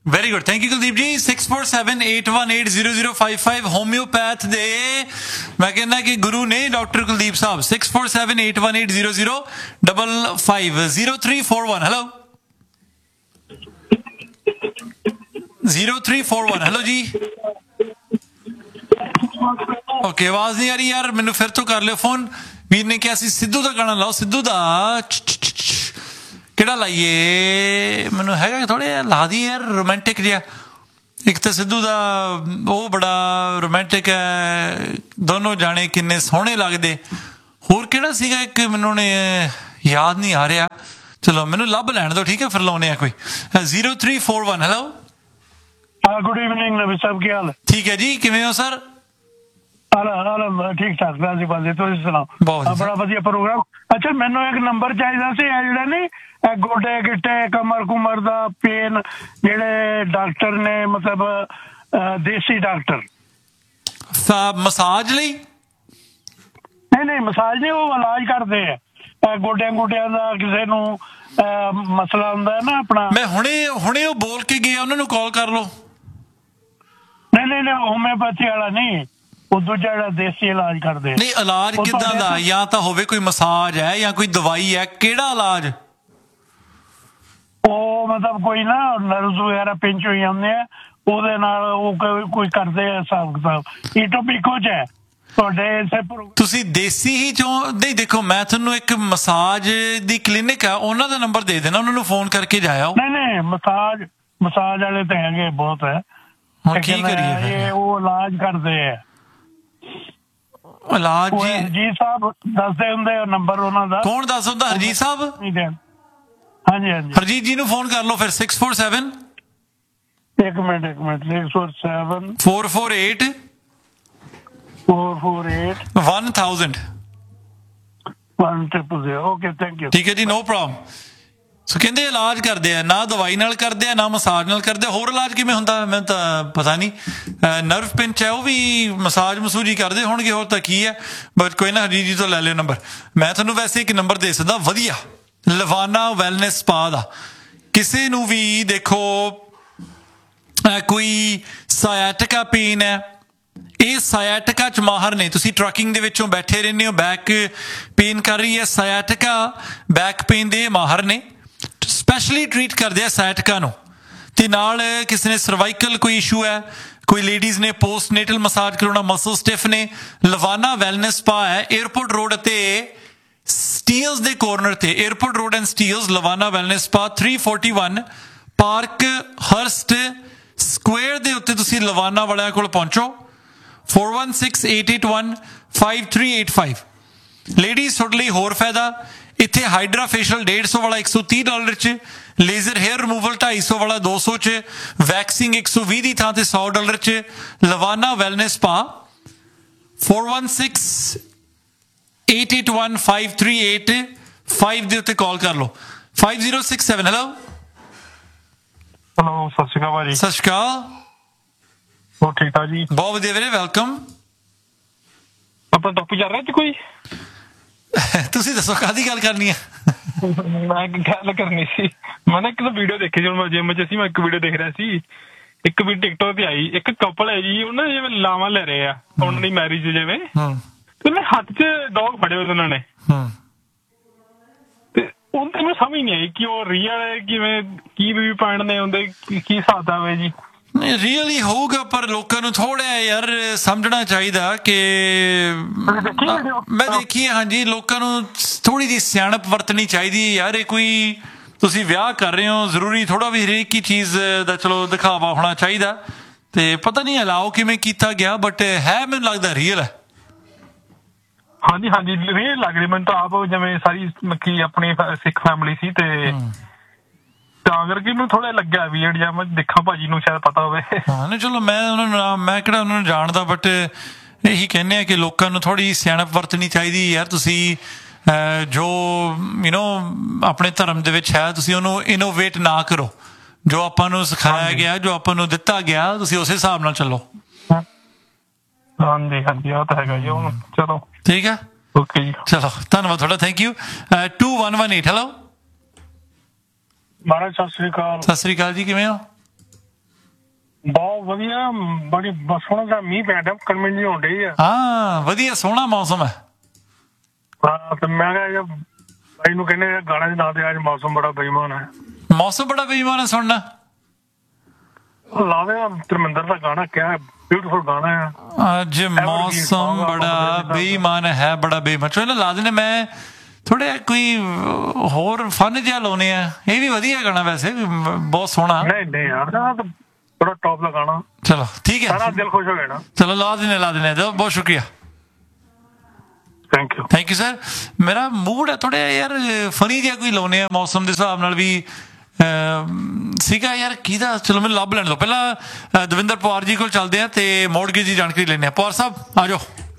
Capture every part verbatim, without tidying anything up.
Very good, thank you Kuldeep ਜੀ। Six four seven eight one eight zero zero five five homeopath ਦੇ ਮੈਂ ਕਹਿੰਦਾ ਕਿ ਗੁਰੂ ਨੇ ਡਾਕਟਰ ਕੁਲਦੀਪ ਸਾਹਿਬ। Six four seven eight one eight zero zero double five zero three four one. Hello zero three four one. Hello ਜੀ। Okay, ਆਵਾਜ਼ ਨਹੀਂ ਆ ਰਹੀ ਯਾਰ, ਮੈਨੂੰ ਫਿਰ ਤੋਂ ਕਰ ਲਿਓ ਫੋਨ। ਵੀਰ ਨੇ ਕਿਹਾ ਸੀ ਸਿੱਧੂ ਦਾ ਗਾਣਾ ਲਾਓ, ਸਿੱਧੂ ਦਾ ਕਿਹੜਾ ਲਾਈਏ? ਮੈਨੂੰ ਹੈਗਾ ਥੋੜ੍ਹਾ ਜਿਹਾ ਲਾ ਦੀ ਯਾਰ, ਰੋਮਾਂਟਿਕ ਜਿਹਾ। ਇੱਕ ਤਾਂ ਸਿੱਧੂ ਦਾ ਉਹ ਬੜਾ ਰੋਮਾਂਟਿਕ ਹੈ, ਦੋਨੋਂ ਜਾਣੇ ਕਿੰਨੇ ਸੋਹਣੇ ਲੱਗਦੇ। ਹੋਰ ਕਿਹੜਾ ਸੀਗਾ ਇੱਕ, ਮੈਨੂੰ ਨੇ ਯਾਦ ਨਹੀਂ ਆ ਰਿਹਾ। ਚਲੋ ਮੈਨੂੰ ਲੱਭ ਲੈਣ ਦਿਓ, ਠੀਕ ਹੈ, ਫਿਰ ਲਾਉਣੇ ਆ ਕੋਈ। Zero three four one. Hello, good evening ਨਵੀ ਸਾਹਿਬ, ਕੀ ਹਾਲ? ਠੀਕ ਹੈ ਜੀ, ਕਿਵੇਂ ਹੋ ਸਰ? ਠੀਕ ਠਾਕ, ਰਾਜੀ ਬਾਜੀ, ਤੁਸੀਂ ਸੁਣਾਓ? ਬੜਾ ਵਧੀਆ ਪ੍ਰੋਗਰਾਮ। ਅੱਛਾ, ਮੈਨੂੰ ਇੱਕ ਨੰਬਰ ਚਾਹੀਦਾ ਸੀ, ਇਹ ਜਿਹੜਾ ਨੀ ਗੋਡੇ ਗਿੱਟੇ ਕਮਰ ਕੁਮਰ ਦਾ ਪੇਨ, ਜਿਹੜੇ ਡਾਕਟਰ ਨੇ ਮਤਲਬ ਦੇਸੀ ਡਾਕਟਰ ਮਸਾਜ ਲਈ? ਨਹੀਂ ਨਹੀਂ, ਮਸਾਜ ਨਹੀਂ, ਉਹ ਇਲਾਜ ਕਰਦੇ ਆ ਗੋਡਿਆਂ ਗੋਡਿਆਂ ਦਾ। ਕਿਸੇ ਨੂੰ ਮਸਲਾ ਹੁੰਦਾ ਹੈ ਨਾ ਆਪਣਾ। ਮੈਂ ਹੁਣੇ ਹੁਣੇ ਉਹ ਬੋਲ ਕੇ ਗਿਆ, ਉਹਨਾਂ ਨੂੰ ਕਾਲ ਕਰ ਲਓ। ਨਹੀਂ ਨਹੀਂ ਨਹੀਂ, ਹੋਮਿਓਪੈਥੀ ਵਾਲਾ ਨਹੀਂ, ਉਹ ਦੂਜਾ ਜਿਹੜਾ ਦੇਸੀ ਇਲਾਜ ਕਰਦੇ। ਨਹੀਂ, ਇਲਾਜ ਕਿੱਦਾਂ ਦਾ? ਜਾਂ ਤਾਂ ਹੋਵੇ ਕੋਈ ਮਸਾਜ ਹੈ ਜਾਂ ਕੋਈ ਦਵਾਈ ਹੈ, ਕਿਹੜਾ ਇਲਾਜ? ਉਹ ਮਤਲਬ ਕੋਈ ਨਾ ਨਰਵਸ ਵਗੈਰਾ ਪਿੰਚ ਹੋਈ ਜਾਂਦੇ ਆ, ਉਹਦੇ ਨਾਲ ਉਹ ਕੋਈ ਕਰਦੇ ਆ ਹਿਸਾਬ ਕਿਤਾਬ। ਈਟੋ ਪੀਕੋ ਚ ਹੈ ਤੁਹਾਡੇ ਇੱਥੇ। ਤੁਸੀਂ ਦੇਸੀ ਹੀ ਚੋਂ? ਨਹੀਂ ਦੇਖੋ, ਮੈਂ ਤੁਹਾਨੂੰ ਇੱਕ ਮਸਾਜ ਦੀ ਕਲੀਨਿਕ ਆ, ਉਹਨਾਂ ਦਾ ਨੰਬਰ ਦੇ ਦੇਣਾ, ਉਹਨਾਂ ਨੂੰ ਫੋਨ ਕਰਕੇ ਜਾਇਓ। ਨਹੀਂ ਨਹੀਂ, ਮਸਾਜ ਮਸਾਜ ਵਾਲੇ ਤਾਂ ਹੈਗੇ ਬਹੁਤ ਹੈ। ਹੁਣ ਕੀ ਕਰੀਏ? ਉਹ ਇਲਾਜ ਕਰਦੇ ਆ। ਇਲਾਜ ਜੀ ਹਰਜੀਤ ਸਾਹਿਬ ਦੱਸਦੇ ਹੁੰਦੇ ਆ ਨੰਬਰ ਉਹਨਾਂ ਦਾ। ਕੌਣ ਦੱਸ ਹੁੰਦਾ? ਹਰਜੀਤ ਸਾਹਿਬ? ਹਾਂਜੀ ਹਾਂਜੀ, ਹਰਜੀਤ ਜੀ ਨੂੰ ਫੋਨ ਕਰ ਲਓ ਫਿਰ। ਸਿਕਸ ਫੋਰ ਸੈਵਨ ਇੱਕ ਮਿੰਟ ਇੱਕ minute six four seven four four eight four four eight one thousand one triple zero. Okay, thank you. ਠੀਕ ਹੈ ਜੀ, ਨੋ ਪ੍ਰੋਬਲਮ। ਸੋ ਕਹਿੰਦੇ ਇਲਾਜ ਕਰਦੇ ਆ, ਨਾ ਦਵਾਈ ਨਾਲ ਕਰਦੇ ਆ, ਨਾ ਮਸਾਜ ਨਾਲ ਕਰਦੇ ਆ। ਹੋਰ ਇਲਾਜ ਕਿਵੇਂ ਹੁੰਦਾ ਮੈਨੂੰ ਤਾਂ ਪਤਾ ਨਹੀਂ। ਨਰਵ ਪਿੰਚ ਹੈ, ਉਹ ਵੀ ਮਸਾਜ ਮਸੂਜ ਹੀ ਕਰਦੇ ਹੋਣਗੇ, ਹੋਰ ਤਾਂ ਕੀ ਹੈ। ਬਟ ਕੋਈ ਨਾ, ਹਰਜੀਤ ਜੀ ਤੋਂ ਲੈ ਲਿਓ ਨੰਬਰ। ਮੈਂ ਤੁਹਾਨੂੰ ਵੈਸੇ ਇੱਕ ਨੰਬਰ ਦੇ ਸਕਦਾ ਵਧੀਆ, ਲਵਾਨਾ ਵੈਲਨੈਸ ਸਪਾ ਦਾ। ਕਿਸੇ ਨੂੰ ਵੀ ਦੇਖੋ ਕੋਈ ਸਾਇਟਿਕਾ ਪੇਨ ਹੈ, ਇਹ ਸਾਇਟਿਕਾ ਚ ਮਾਹਰ ਨੇ। ਤੁਸੀਂ ਟਰੱਕਿੰਗ ਦੇ ਵਿੱਚੋਂ ਬੈਠੇ ਰਹਿੰਦੇ ਹੋ, ਬੈਕ ਪੇਨ ਕਰ ਰਹੀ ਹੈ, ਸਾਇਟਿਕਾ ਬੈਕ ਪੇਨ ਦੇ ਮਾਹਰ ਨੇ, ਸਪੈਸ਼ਲੀ ਟਰੀਟ ਕਰਦੇ ਆ ਸਾਇਟਿਕਾ ਨੂੰ। ਤੇ ਨਾਲ ਕਿਸੇ ਨੇ ਸਰਵਾਈਕਲ ਕੋਈ ਇਸ਼ੂ ਹੈ, ਕੋਈ ਲੇਡੀਜ਼ ਨੇ ਪੋਸਟ ਨੇਟਲ ਮਸਾਜ ਕਰਾਉਣਾ, ਮਸਲ ਸਟਿਫ ਨੇ, ਲਵਾਨਾ ਵੈਲਨੈਸ ਸਪਾ ਹੈ, ਏਅਰਪੋਰਟ ਰੋਡ ਅਤੇ ਸਟੀਲਸ ਦੇ ਕੋਰਨਰ ਤੇ। Airport road and Steeles, ਲਵਾਨਾ wellness spa, three forty one park ਹਰਸਟ square ਦੇ ਉੱਤੇ। ਤੁਸੀਂ ਲਵਾਨਾ ਵਾਲਿਆਂ ਕੋਲ ਪਹੁੰਚੋ। Four one six eight eight one five three eight five. Ladies ਤੁਹਾਡੇ ਲਈ ਹੋਰ ਫਾਇਦਾ, ਇੱਥੇ ਹਾਈਡਰਾ ਫੇਸ਼ੀਅਲ ਡੇਢ ਸੌ ਵਾਲਾ ਇੱਕ ਸੌ ਤੀਹ ਡਾਲਰ ਚ, ਲੇਜ਼ਰ ਹੇਅਰ ਰਿਮੂਵਲ ਢਾਈ ਸੌ ਵਾਲਾ ਦੋ ਸੌ ਚ, ਵੈਕਸਿੰਗ ਇੱਕ ਸੌ ਵੀਹ ਦੀ ਥਾਂ ਤੇ ਸੌ ਡਾਲਰ ਚ। ਲਵਾਨਾ wellness spa, four one six eight eight one five three eight five ਦੇ ਉੱਤੇ ਕਾਲ ਕਰ ਲਓ। Five zero six seven. Hello hello, ਸਤਿ ਸ਼੍ਰੀ ਅਕਾਲ ਭਾਜੀ। ਸਤਿ ਸ਼੍ਰੀ ਅਕਾਲ। ਹੋਰ ਠੀਕ ਠਾਕ ਜੀ? ਬਹੁਤ ਵਧੀਆ ਵੀਰੇ, ਵੈਲਕਮ। ਆਪਾਂ ਟੌਪਿਕ ਚੱਲ ਰਿਹਾ ਜੀ ਕੋਈ? ਤੁਸੀਂ ਦੱਸੋ ਕਾਹਦੀ ਗੱਲ ਕਰਨੀ ਹੈ? ਮੈਂ ਇੱਕ ਗੱਲ ਕਰਨੀ ਸੀ। ਮੈਂ ਨਾ ਇੱਕ ਤਾਂ ਵੀਡੀਓ ਦੇਖੀ ਸੀ, ਹੁਣ ਮੈਂ ਜਿਮ ਚ ਸੀ, ਮੈਂ ਇੱਕ ਵੀਡੀਓ ਦੇਖ ਰਿਹਾ ਸੀ। ਇੱਕ ਵੀ ਟਿਕਟੋਕ ਤੇ ਆਈ, ਇੱਕ ਕਪਲ ਹੈ ਜੀ, ਉਹਨਾਂ ਜਿਵੇਂ ਲਾਵਾਂ ਲੈ ਰਹੇ ਆ ਉਹਨਾਂ ਦੀ ਮੈਰਿਜ ਜਿਵੇਂ, ਉਹਨੇ ਹੱਥ ਚ ਡੌਗ ਫੜੇ ਹੋਏ ਉਹਨਾਂ ਨੇ। ਤੇ ਉਹ ਤਾਂ ਮੈਨੂੰ ਸਮਝ ਨਹੀਂ ਆਈ ਕਿ ਉਹ ਰੀਅਲ ਹੈ, ਕਿਵੇਂ ਕੀ ਵੀ ਪੁਆਇੰਟ ਨੇ ਹੁੰਦੇ, ਕੀ ਹਿਸਾਬ ਹੈ ਜੀ? ਨਹੀਂ, ਰੀਅਲ ਹੀ ਹੋਊਗਾ, ਪਰ ਲੋਕਾਂ ਨੂੰ ਥੋੜ੍ਹਾ ਯਾਰ ਸਮਝਣਾ ਚਾਹੀਦਾ ਕਿ ਮੈਂ ਦੇਖੀ ਹਾਂਜੀ, ਲੋਕਾਂ ਨੂੰ ਥੋੜ੍ਹੀ ਜਿਹੀ ਸਿਆਣਪ ਵਰਤਣੀ ਚਾਹੀਦੀ ਹੈ ਯਾਰ। ਇਹ ਕੋਈ ਤੁਸੀਂ ਵਿਆਹ ਕਰ ਰਹੇ ਹੋ, ਜ਼ਰੂਰੀ ਥੋੜ੍ਹਾ ਵੀ ਹਰੇਕ ਹੀ ਚੀਜ਼ ਦਾ ਚਲੋ ਦਿਖਾਵਾ ਹੋਣਾ ਚਾਹੀਦਾ। ਤੇ ਪਤਾ ਨਹੀਂ ਅਲਾਓ ਕਿਵੇਂ ਕੀਤਾ ਗਿਆ, ਬਟ ਹੈ ਮੈਨੂੰ ਲੱਗਦਾ ਰੀਅਲ ਹੈ। ਹਾਂਜੀ ਹਾਂਜੀ, ਰੀਅਲ ਲੱਗ ਰਹੀ ਮੈਨੂੰ ਤਾਂ ਆਪ, ਜਿਵੇਂ ਸਾਰੀ ਮੱਕੀ ਆਪਣੀ ਸਿੱਖ ਫੈਮਿਲੀ ਸੀ ਤੇ ਤਾਂ ਕਰਕੇ ਮੈਨੂੰ ਥੋੜਾ ਲੱਗਿਆ ਵੀਰਡ ਜਿਹਾ। ਮੈਂ ਦੇਖਾਂ ਭਾਜੀ ਨੂੰ ਸ਼ਾਇਦ ਪਤਾ ਹੋਵੇ। ਹਾਂ ਨਹੀਂ, ਚਲੋ ਮੈਂ ਉਹਨਾਂ ਨੂੰ, ਮੈਂ ਕਿਹੜਾ ਉਹਨਾਂ ਨੂੰ ਜਾਣਦਾ, ਬਟ ਇਹੀ ਕਹਿੰਦੇ ਆ ਕਿ ਲੋਕਾਂ ਨੂੰ ਥੋੜ੍ਹੀ ਸਿਆਣਪ ਵਰਤਣੀ ਚਾਹੀਦੀ ਯਾਰ। ਤੁਸੀਂ ਜੋ ਯੂ ਨੋ ਆਪਣੇ ਧਰਮ ਦੇ ਵਿੱਚ ਹੈ, ਤੁਸੀਂ ਉਹਨੂੰ ਇਨੋਵੇਟ ਨਾ ਕਰੋ। ਜੋ ਆਪਾਂ ਨੂੰ ਸਿਖਾਇਆ ਗਿਆ, ਜੋ ਆਪਾਂ ਨੂੰ ਦਿੱਤਾ ਗਿਆ, ਤੁਸੀਂ ਉਸੇ ਹਿਸਾਬ ਨਾਲ ਚੱਲੋ। ਹਾਂਜੀ ਹਾਂਜੀ, ਉਹ ਤਾਂ ਹੈਗਾ ਜੀ। ਹੁਣ ਚਲੋ ਠੀਕ ਹੈ, ਓਕੇ ਜੀ, ਚਲੋ ਧੰਨਵਾਦ ਤੁਹਾਡਾ, thank you. To one one eight. Hello ਮਹਾਰਾਜ, ਸਤਿ ਸ੍ਰੀ ਅਕਾਲ। ਸਤਿ ਸ੍ਰੀ ਅਕਾਲ ਜੀ, ਕਿਵੇਂ ਹੋ? ਬਹੁਤ ਵਧੀਆ, ਬੜੀ ਸੋਹਣਾ ਜਿਹਾ ਮੀਂਹ ਪੈ ਰਿਹਾ, ਕਣਮਣ ਜੀ ਹੋਣ ਡਈ ਆ। ਹਾਂ ਵਧੀਆ ਸੋਹਣਾ ਮੌਸਮ ਹੈ। ਹਾਂ ਤੇ ਮੈਂ ਕਿਹਾ ਬਾਈ ਨੂੰ ਕਹਿੰਦੇ ਗਾਣਾ ਚ ਲਾ ਦੇ, ਅੱਜ ਮੌਸਮ ਬੜਾ ਬੇਈਮਾਨ ਹੈ। ਮੌਸਮ ਬੜਾ ਬੇਈਮਾਨ ਹੈ ਸੁਣਨਾ, ਲਾ ਦੇ ਧਰਮਿੰਦਰ ਦਾ ਗਾਣਾ, ਕਿਆ ਬਿਊਟੀਫੁਲ ਗਾਣਾ ਹੈ। ਅੱਜ ਮੌਸਮ ਬੜਾ ਬੇਈਮਾਨ ਹੈ, ਬੜਾ ਬੇਈਮਾਨ। ਚਲੋ ਲਾ ਦੇਣੇ। ਮੈਂ ਥੋੜਾ ਕੋਈ ਹੋਰ ਫਨ ਜਿਹਾ ਲਾਉਣੇ ਆ, ਇਹ ਵੀ ਵਧੀਆ ਗਾਣਾ ਵੈਸੇ, ਬਹੁਤ ਸੋਹਣਾ। ਨਹੀਂ ਨਹੀਂ ਯਾਰ ਬੜਾ ਟੌਪ ਦਾ ਗਾਣਾ। ਚਲੋ ਠੀਕ ਹੈ, ਸਾਰਾ ਦਿਲ ਖੁਸ਼ ਹੋ ਜਾਣਾ। ਚਲੋ ਲਾ ਦੇਣੇ ਲਾ ਦੇਣੇ ਬਹੁਤ ਸ਼ੁਕਰੀਆ। Thank you thank you sir. ਮੇਰਾ ਮੂਡ ਹੈ ਥੋੜਾ ਯਾਰ ਫਨੀ ਜਿਹਾ ਕੋਈ ਲਾਉਣੇ ਆ ਮੌਸਮ ਦੇ ਹਿਸਾਬ ਨਾਲ ਵੀ ਸੀਗਾ ਯਾਰ। ਕਿਹਦਾ, ਚਲੋ ਮੈਨੂੰ ਲੱਭ ਲੈਣ ਦਿਓ। ਪਹਿਲਾਂ ਦਵਿੰਦਰ ਪਵਾਰ ਜੀ ਕੋਲ ਚੱਲਦੇ ਆ ਤੇ ਮੌਰਗੇਜ ਦੀ ਜਾਣਕਾਰੀ ਲੈਂਦੇ ਆ। ਪਵਾਰ ਸਾਹਿਬ ਆ ਜਾਓ।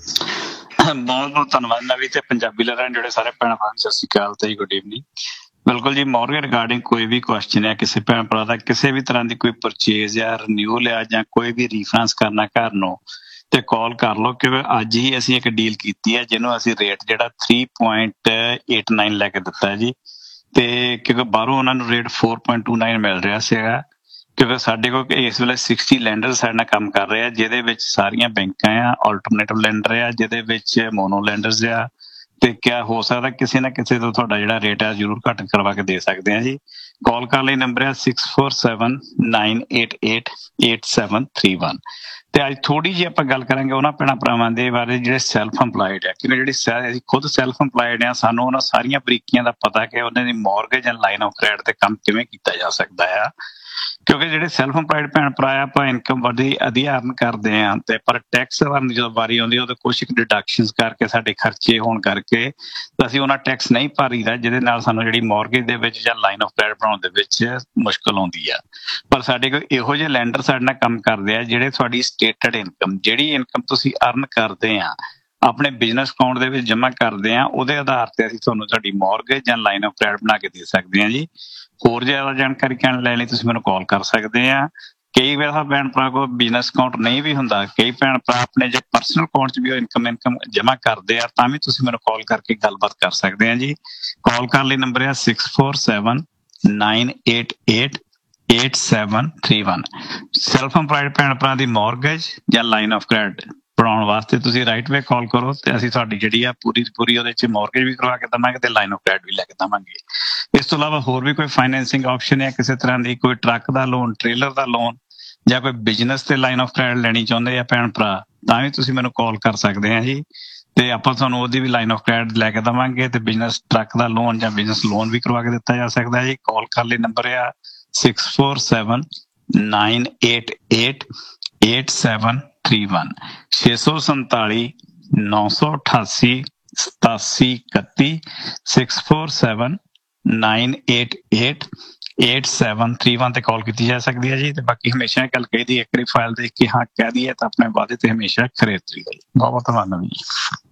ਬਹੁਤ ਬਹੁਤ ਧੰਨਵਾਦ ਨਵੀ ਤੇ ਪੰਜਾਬੀ ਲਹਿਰਾਂ ਜਿਹੜੇ ਸਾਰੇ ਭੈਣ ਭਰਾ, ਸਤਿ ਸ਼੍ਰੀ ਅਕਾਲ ਤੇ ਗੁੱਡ ਈਵਨਿੰਗ। ਬਿਲਕੁਲ ਜੀ, ਮੌਰਗੇਜ ਰਿਗਾਰਡਿੰਗ ਕੋਈ ਵੀ ਕੁਐਸਚਨ ਹੈ ਕਿਸੇ ਭੈਣ ਭਰਾ ਦਾ, ਕਿਸੇ ਵੀ ਤਰ੍ਹਾਂ ਦੀ ਕੋਈ ਪਰਚੇਜ਼ ਜਾਂ ਰੀਨਿਊਅਲ ਆ ਜਾਂ ਕੋਈ ਵੀ ਰੀਫਾਈਨਾਂਸ ਕਰਨਾ ਘਰ ਨੂੰ, ਤੇ ਕਾਲ ਕਰ ਲਓ, ਕਿਉਂਕਿ ਅੱਜ ਹੀ ਅਸੀਂ ਇੱਕ ਡੀਲ ਕੀਤੀ ਹੈ ਜਿਹਨੂੰ ਅਸੀਂ ਰੇਟ ਜਿਹੜਾ ਥ੍ਰੀ ਪੁਆਇੰਟ ਏਟ ਨਾਈਨ ਲੈ ਕੇ ਦਿੱਤਾ ਹੈ ਜੀ। ਤੇ ਕਿਉਂਕਿ ਬਾਹਰੋਂ ਉਹਨਾਂ ਨੂੰ rate four point to nine ਮਿਲ ਰਿਹਾ ਸੀਗਾ, ਕਿਉਂਕਿ ਸਾਡੇ ਕੋਲ ਇਸ ਵੇਲੇ ਸਿਕਸਟੀ ਲੈਂਡਰ ਸਾਡੇ ਨਾਲ ਕੰਮ ਕਰ ਰਹੇ ਆ, ਜਿਹਦੇ ਵਿੱਚ ਸਾਰੀਆਂ ਬੈਂਕਾਂ ਆ, ਆਲਟਰਨੇਟਿਵ ਲੈਂਡਰ ਆ, ਜਿਹਦੇ ਵਿੱਚ ਮੋਨੋ ਲੈਂਡਰਸ ਆ। ਤੇ ਕਿਆ ਹੋ ਸਕਦਾ ਕਿਸੇ ਨਾ ਕਿਸੇ ਤੋਂ ਤੁਹਾਡਾ ਜਿਹੜਾ ਰੇਟ ਹੈ ਜ਼ਰੂਰ ਘੱਟ ਕਰਵਾ ਕੇ ਦੇ ਸਕਦੇ ਆ ਜੀ। ਕਾਲ ਕਰਨ ਲਈ ਨੰਬਰ ਹੈ six four seven nine eight eight eight seven three one. ਤੇ ਅੱਜ ਥੋੜੀ ਜਿਹੀ ਆਪਾਂ ਗੱਲ ਕਰਾਂਗੇ ਉਹਨਾਂ ਭੈਣਾਂ ਭਰਾਵਾਂ ਦੇ ਬਾਰੇ ਜਿਹੜੇ ਸੈਲਫ ਇੰਪਲਾਇਡ ਆ, ਕਿਉਂਕਿ ਜਿਹੜੀ ਅਸੀਂ ਖੁਦ ਸੈਲਫ ਇੰਪਲਾਇਡ ਆ, ਸਾਨੂੰ ਉਹਨਾਂ ਸਾਰੀਆਂ ਬਰੀਕੀਆਂ ਦਾ ਪਤਾ ਕਿ ਉਹਨਾਂ ਦੀ mortgage and line of credit ਤੇ ਕੰਮ ਕਿਵੇਂ ਕੀਤਾ ਜਾ ਸਕਦਾ ਆ। ਕਿਉਂਕਿ ਜਿਹੜੇ ਸੈਲਫ ਇੰਪਲਾਇਡ ਭੈਣ ਭਰਾ ਆ, ਆਪਾਂ ਇਨਕਮ ਵਧੀ ਵਧੀਆ ਅਰਨ ਕਰਦੇ ਆ, ਤੇ ਪਰ ਟੈਕਸ ਭਰਨ ਦੀ ਜਦੋਂ ਵਾਰੀ ਆਉਂਦੀ ਉਹਦੇ ਕੁਛ ਇੱਕ ਡਿਡਕਸ਼ਨਸ ਕਰਕੇ ਸਾਡੇ ਖਰਚੇ ਹੋਣ ਕਰਕੇ ਅਸੀਂ ਉਹਨਾਂ ਟੈਕਸ ਨਹੀਂ ਭਰੀਦਾ, ਜਿਹਦੇ ਨਾਲ ਸਾਨੂੰ ਜਿਹੜੀ ਮੌਰਗੇਜ ਦੇ ਵਿੱਚ ਜਾਂ ਲਾਈਨ ਆਫ ਕ੍ਰੈਡਿਟ ਬਣਾਉਣ ਦੇ ਵਿੱਚ ਮੁਸ਼ਕਲ ਆਉਂਦੀ ਆ। ਪਰ ਸਾਡੇ ਕੋਲ ਇਹੋ ਜਿਹੇ ਲੈਂਡਰ ਸਾਡੇ ਨਾਲ ਕੰਮ ਕਰਦੇ ਆ ਜਿਹੜੇ ਤੁਹਾਡੀ ਸਟੇਟਡ ਇਨਕਮ, ਜਿਹੜੀ ਇਨਕਮ ਤੁਸੀਂ ਅਰਨ ਕਰਦੇ ਆ ਆਪਣੇ ਬਿਜ਼ਨਸ ਅਕਾਊਂਟ ਦੇ ਵਿੱਚ ਜਮ੍ਹਾਂ ਕਰਦੇ ਆ, ਉਹਦੇ ਆਧਾਰ ਤੇ ਅਸੀਂ ਤੁਹਾਨੂੰ ਤੁਹਾਡੀ ਮੌਰਗੇਜ ਜਾਂ ਲਾਈਨ ਆਫ ਕ੍ਰੈਡਿਟ ਬਣਾ ਕੇ ਦੇ ਸਕਦੇ ਹਾਂ ਜੀ। ਹੋਰ ਜ਼ਿਆਦਾ ਜਾਣਕਾਰੀ ਲੈਣ ਲਈ ਤੁਸੀਂ ਮੈਨੂੰ ਕਾਲ ਕਰ ਸਕਦੇ ਆ। ਕਈ ਵਾਰ ਭੈਣ ਭਰਾ ਕੋਲ ਬਿਜ਼ਨਸ ਅਕਾਊਂਟ ਨਹੀਂ ਵੀ ਹੁੰਦਾ, ਕਈ ਭੈਣ ਭਰਾ ਆਪਣੇ ਜੇ ਪਰਸਨਲ ਅਕਾਊਂਟ 'ਚ ਵੀ ਇਨਕਮ ਇਨਕਮ ਜਮ੍ਹਾਂ ਕਰਦੇ ਆ, ਤਾਂ ਵੀ ਤੁਸੀਂ ਮੈਨੂੰ ਕਾਲ ਕਰਕੇ ਗੱਲਬਾਤ ਕਰ ਸਕਦੇ ਆ ਜੀ। ਕਾਲ ਕਰਨ ਲਈ ਨੰਬਰ ਹੈ six four seven nine eight eight eight seven three one. Self employed ਭੈਣ ਭਰਾ ਦੀ ਮੌਰਗੇਜ ਜਾਂ ਲਾਈਨ ਆਫ ਕ੍ਰੈਡਿਟ ਬਣਾਉਣ ਵਾਸਤੇ ਤੁਸੀਂ ਰਾਈਟ ਵੇ ਕਾਲ ਕਰੋ, ਤੇ ਅਸੀਂ ਤੁਹਾਡੀ ਜਿਹੜੀ ਆ ਪੂਰੀ ਪੂਰੀ ਉਹਦੇ 'ਚ ਮੌਰਗੇਜ ਵੀ ਕਰਵਾ ਕੇ ਦੇਵਾਂਗੇ ਤੇ ਲਾਈਨ ਆਫ ਕ੍ਰੈਡਿਟ ਵੀ ਲੈ ਕੇ ਦੇਵਾਂਗੇ। ਇਸ ਤੋਂ ਇਲਾਵਾ ਹੋਰ ਵੀ ਕੋਈ ਫਾਈਨੈਂਸਿੰਗ ਆਪਸ਼ਨ ਹੈ ਕਿਸੇ ਤਰ੍ਹਾਂ ਦੀ, ਕੋਈ ਟਰੱਕ ਦਾ ਲੋਨ, ਟ੍ਰੇਲਰ ਦਾ ਲੋਨ, ਜਾਂ ਕੋਈ ਬਿਜ਼ਨਸ ਤੇ ਲਾਈਨ ਆਫ ਕ੍ਰੈਡਿਟ ਲੈਣੀ ਚਾਹੁੰਦੇ ਆ ਭੈਣ ਭਰਾ, ਤਾਂ ਵੀ ਤੁਸੀਂ ਮੈਨੂੰ ਕਾਲ ਕਰ ਸਕਦੇ ਆ ਜੀ। ਤੇ ਆਪਾਂ ਤੁਹਾਨੂੰ ਉਹਦੀ ਵੀ ਲਾਈਨ ਆਫ ਕ੍ਰੈਡਿਟ ਲੈ ਕੇ ਦੇਵਾਂਗੇ, ਤੇ ਬਿਜ਼ਨਸ ਟਰੱਕ ਦਾ ਲੋਨ ਜਾਂ ਬਿਜ਼ਨਸ ਲੋਨ ਵੀ ਕਰਵਾ ਕੇ ਦਿੱਤਾ ਜਾ ਸਕਦਾ ਹੈ ਜੀ। ਕਾਲ ਕਰ ਲਈ ਨੰਬਰ ਆ six four seven nine eight eight eight seven three one. ਛੇ ਸੌ ਸੰਤਾਲੀ ਨੌ ਸੌ ਅਠਾਸੀ ਸਤਾਸੀ ਇਕੱਤੀ six four seven nine eight eight eight seven three one ਤੇ ਕਾਲ ਕੀਤੀ ਜਾ ਸਕਦੀ ਹੈ ਜੀ। ਤੇ ਬਾਕੀ ਹਮੇਸ਼ਾ ਗੱਲ ਕਹੀ ਦੀ, ਇੱਕ ਵਾਰੀ ਫਾਈਲ ਦੇਖ ਕੇ ਹਾਂ ਕਹਿ ਦਈਏ ਤਾਂ ਆਪਣੇ ਵਾਅਦੇ ਤੇ ਹਮੇਸ਼ਾ ਖਰੇ ਉਤਰੀਦਾ ਜੀ। ਬਹੁਤ ਬਹੁਤ ਧੰਨਵਾਦ ਜੀ।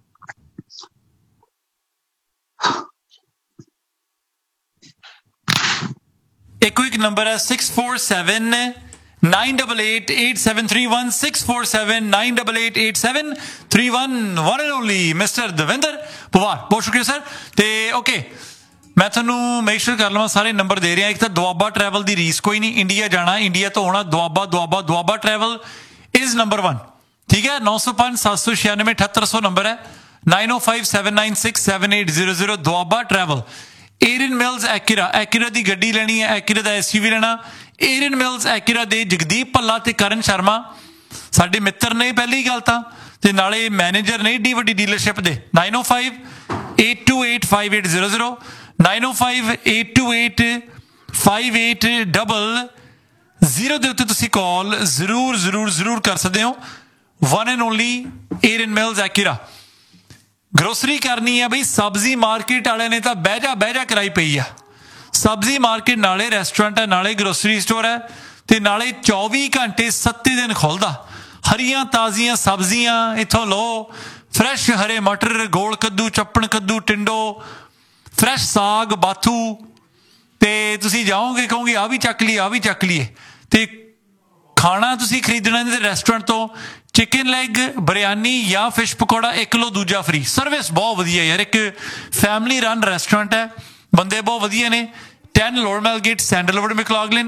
ਇੱਕ ਇੱਕ ਨੰਬਰ ਹੈ six four seven nine eight eight eight seven three one, six four seven nine eight eight eight seven three one. One and only mister Davinder Pawar, ਬਹੁਤ ਸ਼ੁਕਰੀਆ ਸਰ। ਤੇ ਓਕੇ, ਮੈਂ ਤੁਹਾਨੂੰ ਮੇਕ ਸ਼ੋਰ ਕਰ ਲਵਾਂ ਸਾਰੇ ਨੰਬਰ ਦੇ ਰਿਹਾ। ਇੱਕ ਤਾਂ ਦੁਆਬਾ ਟਰੈਵਲ ਦੀ ਰੀਸ ਕੋਈ ਨਹੀਂ, ਇੰਡੀਆ ਜਾਣਾ, ਇੰਡੀਆ ਤੋਂ ਆਉਣਾ, Doaba Doaba Doaba travel is number one, ਠੀਕ ਹੈ। ਨੌ ਸੌ ਪੰਜ ਸੱਤ ਸੌ ਛਿਆਨਵੇਂ ਅਠੱਤਰ ਸੌ ਨੰਬਰ ਹੈ, ਨਾਈਨ ਓ five seven nine six seven eight zero zero. Doaba travel. ਏਰੀਅਨ mills ਐਕਿਰਾ, ਐਕਿਰਾ ਦੀ ਗੱਡੀ ਲੈਣੀ ਹੈ, ਐਕਿਰਾ ਦਾ ਐਸ ਯੂ ਵੀ ਲੈਣਾ, ਏਰੀਅਨ ਮਿਲਸ ਐਕਿਰਾ ਦੇ ਜਗਦੀਪ ਭੱਲਾ ਤੇ ਕਰਨ ਸ਼ਰਮਾ ਸਾਡੇ ਮਿੱਤਰ ਨੇ ਪਹਿਲੀ ਗੱਲ ਤਾਂ, ਤੇ ਨਾਲੇ ਮੈਨੇਜਰ ਨੇ ਏਡੀ ਵੱਡੀ ਡੀਲਰਸ਼ਿਪ ਦੇ। ਨਾਈਨ ਓ five eight two eight five eight zero zero, nine ਓ five eight two eight five eight double zero ਦੇ ਉੱਤੇ ਤੁਸੀਂ ਕਾਲ ਜ਼ਰੂਰ ਜ਼ਰੂਰ ਜ਼ਰੂਰ ਕਰ ਸਕਦੇ ਹੋ। One and only ਏਰੀਅਨ mills ਐਕਿਰਾ। Grocery ਕਰਨੀ ਆ ਬਈ, ਸਬਜ਼ੀ ਮਾਰਕੀਟ ਵਾਲਿਆਂ ਨੇ ਤਾਂ ਬਹਿ ਜਾ ਬਹਿ ਜਾ ਕਰਾਈ ਪਈ ਆ। ਸਬਜ਼ੀ ਮਾਰਕੀਟ ਨਾਲੇ ਰੈਸਟੋਰੈਂਟ ਹੈ, ਨਾਲੇ ਗਰੋਸਰੀ ਸਟੋਰ ਹੈ, ਤੇ ਨਾਲੇ ਚੌਵੀ ਘੰਟੇ ਸੱਤੇ ਦਿਨ ਖੁੱਲ੍ਹਦਾ। ਹਰੀਆਂ ਤਾਜ਼ੀਆਂ ਸਬਜ਼ੀਆਂ ਇੱਥੋਂ ਲਓ, ਫਰੈਸ਼ ਹਰੇ ਮਟਰ, ਗੋਲ ਕੱਦੂ, ਚੱਪਣ ਕੱਦੂ, ਟਿੰਡੋ, ਫਰੈਸ਼ ਸਾਗ, ਬਾਥੂ, ਤੇ ਤੁਸੀਂ ਜਾਓਗੇ ਕਹੋਗੇ ਆਹ ਵੀ ਚੱਕ ਲਈਏ ਆਹ ਵੀ ਚੱਕ ਲਈਏ। ਤੇ ਖਾਣਾ ਤੁਸੀਂ ਖਰੀਦਣਾ ਇਹਦੇ ਰੈਸਟੋਰੈਂਟ ਤੋਂ, ਚਿਕਨ ਲੈਗ, ਬਿਰਿਆਨੀ ਜਾਂ ਫਿਸ਼ ਪਕੌੜਾ ਇੱਕ ਲਓ ਦੂਜਾ ਫਰੀ। ਸਰਵਿਸ ਬਹੁਤ ਵਧੀਆ ਯਾਰ, ਇੱਕ ਫੈਮਿਲੀ ਰਨ ਰੈਸਟੋਰੈਂਟ ਹੈ, ਬੰਦੇ ਬਹੁਤ ਵਧੀਆ ਨੇ। ਟੈਨ ਲੋਰਮੈਲ ਗੇਟ, ਸੈਂਡਲਵੁੱਡ, ਮੈਕਲੌਗਲਿਨ,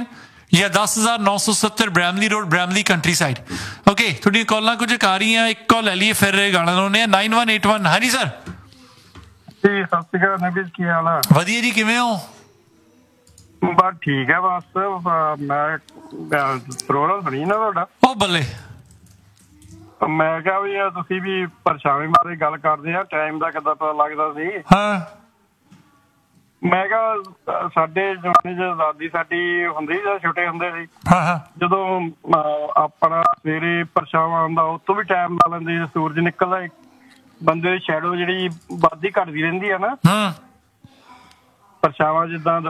ਜਾਂ ਦਸ ਹਜ਼ਾਰ ਨੌ ਸੌ ਸੱਤਰ Bramley road Bramley country side. Okay, ਤੁਹਾਡੀਆਂ ਕਾਲਾਂ ਕੁਝ ਆ ਰਹੀਆਂ, ਇੱਕ ਕਾਲ ਲੈ ਲਈਏ ਫਿਰ ਗਾਣਾ ਲਾਉਂਦੇ ਆ। Nine one eight one. ਹਾਂਜੀ ਸਰ ਜੀ ਸਤਿ ਸ਼੍ਰੀ ਅਕਾਲ ਨਵੀਰ, ਕੀ ਹਾਲ ਆ? ਵਧੀਆ ਜੀ, ਕਿਵੇਂ ਹੋ? ਬਸ ਠੀਕ ਹੈ। ਬਸ ਮੈਂ ਪ੍ਰੋਗਰਾਮ ਸੁਣੀ ਨਾ ਤੁਹਾਡਾ, ਉਹ ਬੱਲੇ। ਮੈਂ ਕਿਹਾ ਵੀ ਇਹ ਤੁਸੀਂ ਵੀ ਪਰਛਾਵੇਂ ਬਾਰੇ ਗੱਲ ਕਰਦੇ ਆ, ਟਾਈਮ ਦਾ ਕਿੱਦਾਂ ਪਤਾ ਲੱਗਦਾ ਸੀ। ਹਾਂ, ਮੈਂ ਕਿਹਾ ਸਾਡੇ ਜ਼ਮਾਨੇ 'ਚ ਦਾਦੀ ਸਾਡੀ ਹੁੰਦੀ ਜਾਂ ਛੋਟੇ ਹੁੰਦੇ ਸੀ, ਹਾਂ ਹਾਂ, ਜਦੋਂ ਅਹ, ਆਪਣਾ ਸਵੇਰੇ ਪਰਛਾਵਾਂ ਆਉਂਦਾ ਉਸ ਤੋਂ ਵੀ ਟਾਈਮ ਲਾ ਲੈਂਦੇ, ਸੂਰਜ ਨਿਕਲਦਾ ਬੰਦੇ ਦੀ ਸ਼ੈਡੋ ਜਿਹੜੀ ਵੱਧਦੀ ਘਟਦੀ ਰਹਿੰਦੀ ਆ ਨਾ, ਹਾਂ ਪਰਛਾਵਾਂ ਜਿੱਦਾਂ